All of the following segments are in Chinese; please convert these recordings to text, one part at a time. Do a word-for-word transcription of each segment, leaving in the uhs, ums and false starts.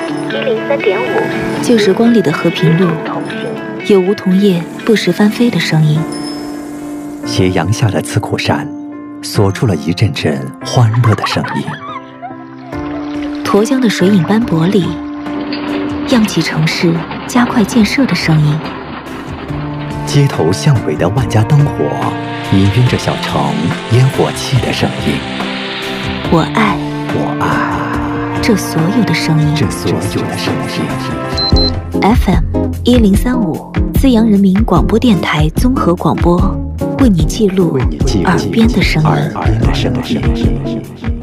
一零三点五。 旧时光里的和平路，有梧桐叶不时翻飞的声音。 斜阳下的刺口山，锁住了一阵阵欢乐的声音。 沱江的水影斑驳里，漾起城市加快建设的声音。 街头巷尾的万家灯火，氤氲着小城烟火气的声音。 我爱， 我爱这所有的声音， 这所有的声音。 F M 一零三五，资阳人民广播电台综合广播，为你记录耳边的声音。 耳边的声音。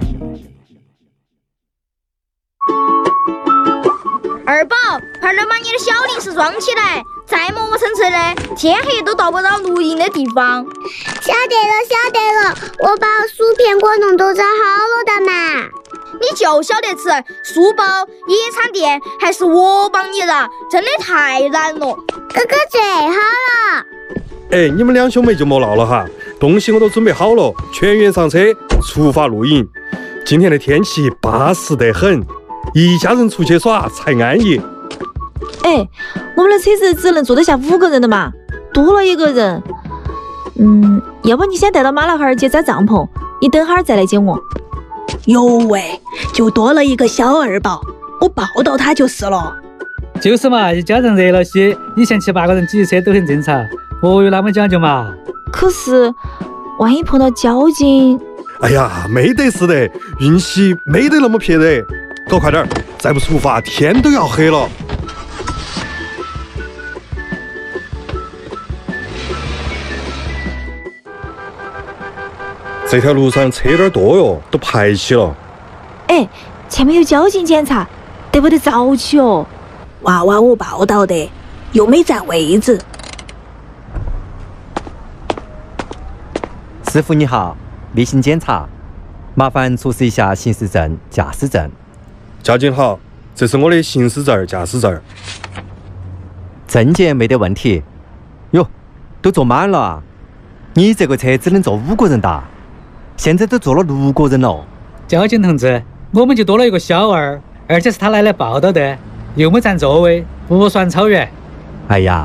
二宝，快点把你的小零食装起来，再磨磨蹭蹭的，天黑都到不到露营的地方。 晓得了，晓得了，我把薯片果冻都找好了的嘛。 你就晓得吃书包、野餐垫，还是我帮你的，真的太难了。 哥哥最好了。 哎，你们两兄妹就莫闹了哈，东西我都准备好了，全员上车，出发露营。今天的天气巴适得很，一家人出去耍才安逸。 哎，我们的车子只能坐得下五个人的嘛，多了一个人。嗯，要不你先带到马老汉儿去扎帐篷，你等会儿再来接我。 哟喂，就多了一个小二宝，我抱到他就是了。 就是嘛，一家人热闹些，以前七八个人挤车都很正常，何有那么讲究嘛？ 可是，万一碰到交警…… 哎呀，没得事的，运气没得那么撇的，搞快点，再不出发，天都要黑了。这条路上车有点多哟，都排起了。 哎，前面有交警检查，得不得早起哦？ 娃娃我报道的，又没占位置。 师傅你好，例行检查，麻烦出示一下行驶证、驾驶证。 交警好，这是我的行驶证、驾驶证。 证件没得问题。哟，都坐满了啊！你这个车只能坐五个人的，现在都坐了六个人了。 交警同志，我们就多了一个小二，而且是他来来报道的，又没占座位，不算超员。 哎呀，